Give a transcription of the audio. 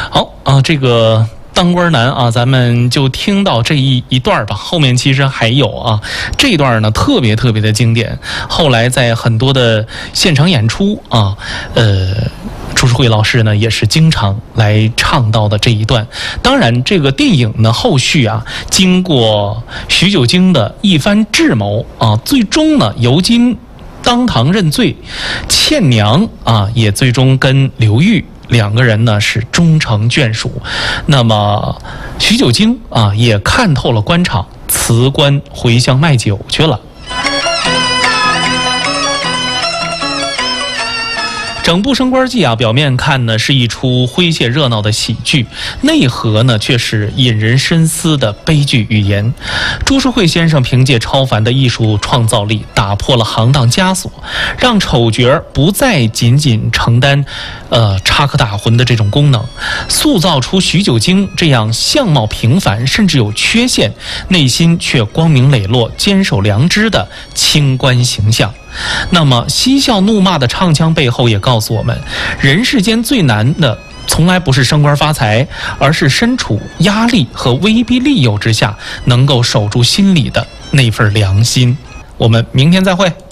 好啊，这个当官难啊，咱们就听到这一段吧。后面其实还有啊，这一段呢特别的经典。后来在很多的现场演出啊，朱世慧老师呢也是经常来唱到的这一段。当然，这个电影呢后续啊，经过徐九经的一番智谋啊，最终呢尤金当堂认罪，倩娘啊也最终跟刘裕两个人呢是终成眷属。那么徐九经啊也看透了官场，辞官回乡卖酒去了。整部《升官记》啊，表面看呢是一出诙谐热闹的喜剧，内核呢却是引人深思的悲剧寓言。朱世慧先生凭借超凡的艺术创造力，打破了行当枷锁，让丑角不再仅仅承担插科打诨的这种功能，塑造出徐九经这样相貌平凡甚至有缺陷，内心却光明磊落、坚守良知的清官形象。那么嬉笑怒骂的唱腔背后也告诉我们，人世间最难的从来不是升官发财，而是身处压力和威逼利诱之下，能够守住心里的那份良心。我们明天再会。